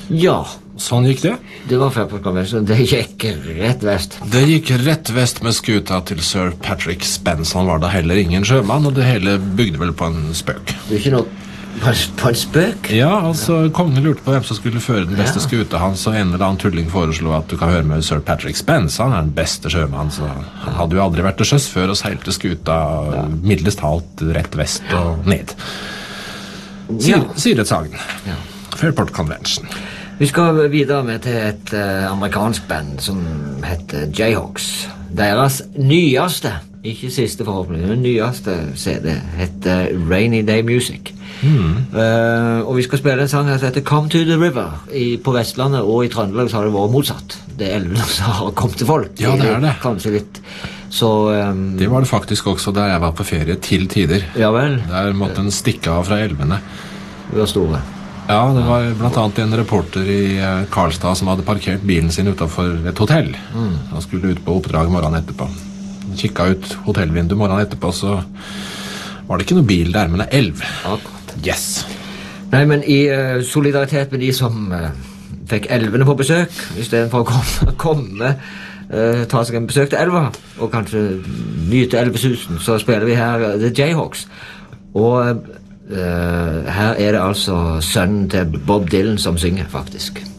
Ja, Sånn gikk det. det var Fairport Convention. Det gikk rett vest. Det gikk rett vest med skuta til Sir Patrick Spence. Han var da heller ingen sjømann, og det hele bygde vel på en spøk. Det er ikke noe på en spøk? Ja, altså, kongen lurte på hvem som skulle føre den beste skuta hans, og en eller annen tulling foreslo at du kan høre med Sir Patrick Spence. Han er den beste sjømann, så han hadde jo aldri vært til sjøs før og seilte skuta middels talt rett vest og ned. Siretsagen. Fairport Convention. Vi skal videre med til et amerikansk band som heter Jayhawks. Deres nyeste, ikke siste forhåpentlig, men nyeste CD heter Rainy Day Music. Og vi skal spille en sang her som heter Come to the River. På Vestlandet og i Trøndelag så har det vært motsatt. Det er elvene som har kommet til folk. Ja, det er det. Kanskje litt. Så, det var det faktisk også da jeg var på ferie til tider. Ja vel. Der måtte en stikke av fra elvene. Det var store. Ja, det var blant annet en reporter i Karlstad som hadde parkert bilen sin utenfor et hotell. Han skulle ut på oppdrag morgenen etterpå. Kikket ut hotellvinduet morgenen etterpå, så var det ikke noe bil der, men en elv. Akkurat. Yes. Nei, men i solidaritet med de som fikk elvene på besøk, i stedet for å komme, ta seg en besøk til elva, og kanskje nyte elvesusen, så spiller vi her The Jayhawks. Og her er det altså sønnen til Bob Dylan som synger, faktisk.